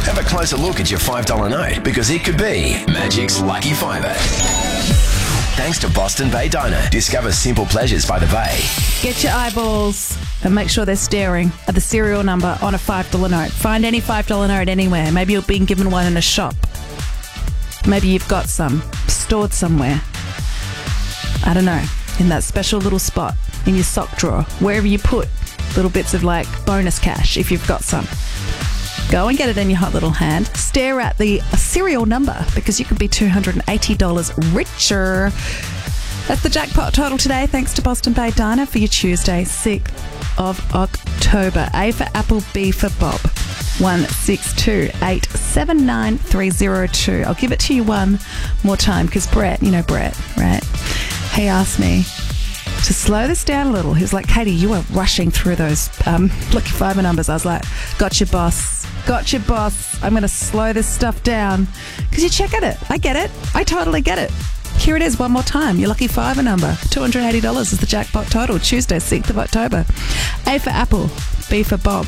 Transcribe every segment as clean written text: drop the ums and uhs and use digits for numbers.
Have a closer look at your $5 note because it could be Magic's Lucky Fiver. Thanks to Boston Bay Diner. Discover simple pleasures by the bay. Get your eyeballs and make sure they're staring at the serial number on a $5 note. Find any $5 note anywhere. Maybe you're being given one in a shop. Maybe you've got some stored somewhere. I don't know, in that special little spot in your sock drawer, wherever you put little bits of like bonus cash if you've got some. Go and get it in your hot little hand. Stare at the serial number because you could be $280 richer. That's the jackpot total today. Thanks to Boston Bay Diner for your Tuesday, 6th of October. A for Apple, B for Bob. 162879302. I'll give it to you one more time because Brett, you know Brett, right? He asked me to slow this down a little. He was like, Katie, you are rushing through those Lucky Fiver numbers. I was like, gotcha, boss. Gotcha, boss. I'm going to slow this stuff down because you check at it. I get it. I totally get it. Here it is one more time. Your Lucky Fiver number. $280 is the jackpot total. Tuesday, 6th of October. A for Apple. B for Bob.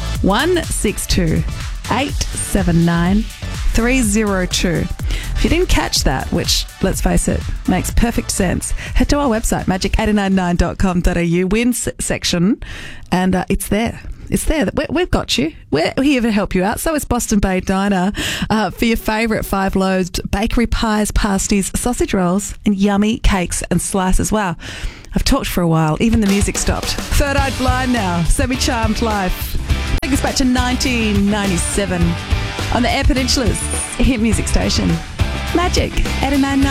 162879302. If you didn't catch that, which, let's face it, makes perfect sense, head to our website, magic899.com.au, wins section, and it's there. It's there. We've got you. We're here to help you out. So is Boston Bay Diner for your favourite 5 loaves, bakery pies, pasties, sausage rolls, and yummy cakes and slices. Wow. I've talked for a while. Even the music stopped. Third Eye Blind now. Semi-Charmed Life. Take us back to 1997 on the Air Peninsula's hit music station. Magic 899.